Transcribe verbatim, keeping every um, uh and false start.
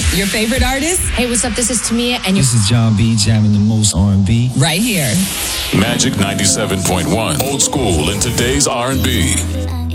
Your favorite artist? Hey, what's up? This is Tamia, and this is John B. jamming the most R and B. Right here. Magic ninety-seven point one. Old school in today's R and B.